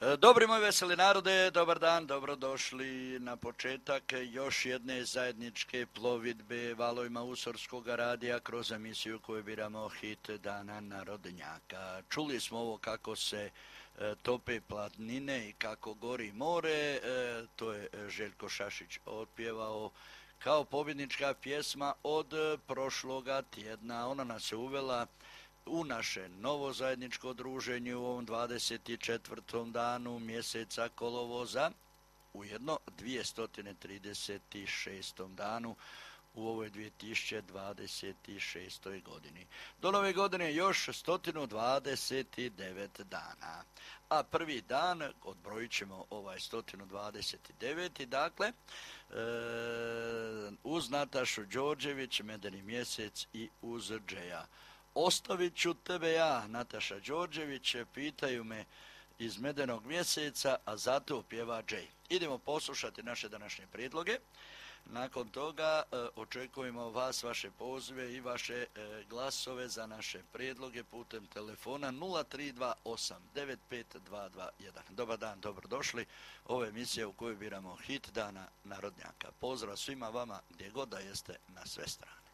Dobri moj veseli narode, dobar dan, dobrodošli na početak još jedne zajedničke plovidbe valovima Usorskog radija kroz emisiju koju biramo Hit dana narodnjaka. Čuli smo ovo kako se tope planine i kako gori more, to je Željko Šašić otpjevao kao pobjednička pjesma od prošloga tjedna. Ona nas je uvela u naše novo zajedničko druženje u ovom 24. danu mjeseca kolovoza, ujedno 236. danu u ovoj 2026. godini. Do nove godine još 129 dana. A prvi dan, odbrojit ćemo ovaj 129. dakle, uz Natašu Đorđević, Medeni mjesec i uz Džeja. Ostavit ću tebe ja, Nataša Đorđević, pitaju me iz Medenog mjeseca, a zato pjeva Džej. Idemo poslušati naše današnje prijedloge. Nakon toga očekujemo vas, vaše pozive i vaše glasove za naše prijedloge putem telefona 0328952221. Dobar dan, dobrodošli. Ovo je emisija u kojoj biramo hit dana narodnjaka. Pozdrav svima vama gdje god da jeste na sve strane.